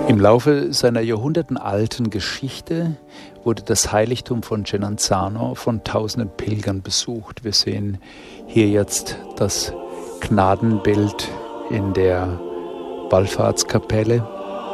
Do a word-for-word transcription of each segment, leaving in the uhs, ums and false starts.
Im Laufe seiner jahrhundertenalten Geschichte wurde das Heiligtum von Gennanzano von tausenden Pilgern besucht. Wir sehen hier jetzt das Gnadenbild in der Wallfahrtskapelle.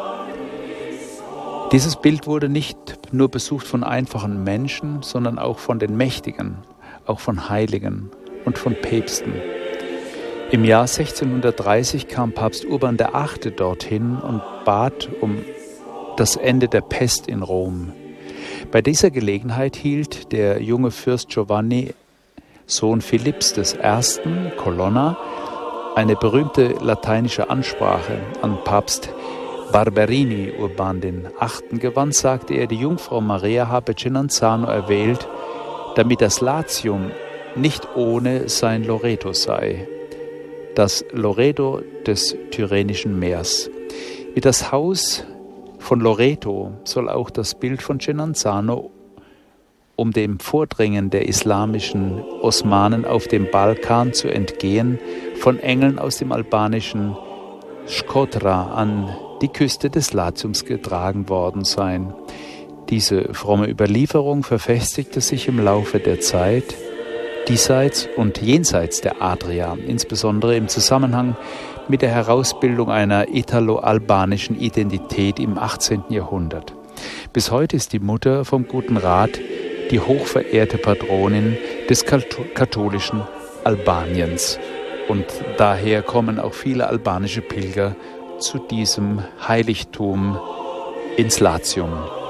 Dieses Bild wurde nicht nur besucht von einfachen Menschen, sondern auch von den Mächtigen, auch von Heiligen und von Päpsten. Im Jahr sechzehnhundertdreißig kam Papst Urban der Achte dorthin und bat um das Ende der Pest in Rom. Bei dieser Gelegenheit hielt der junge Fürst Giovanni, Sohn Philipps des Ersten, Colonna, eine berühmte lateinische Ansprache an Papst Barberini. Urban den Achten gewandt, sagte er, die Jungfrau Maria habe Gennanzano erwählt, damit das Latium nicht ohne sein Loreto sei, das Loreto des Tyrrhenischen Meers. Wie das Haus von Loreto soll auch das Bild von Gennanzano, um dem Vordringen der islamischen Osmanen auf dem Balkan zu entgehen, von Engeln aus dem albanischen Shkodra an die Küste des Latiums getragen worden sein. Diese fromme Überlieferung verfestigte sich im Laufe der Zeit diesseits und jenseits der Adria, insbesondere im Zusammenhang mit der Herausbildung einer italo-albanischen Identität im achtzehnten Jahrhundert. Bis heute ist die Mutter vom Guten Rat die hochverehrte Patronin des katholischen Albaniens. Und daher kommen auch viele albanische Pilger zu diesem Heiligtum ins Latium.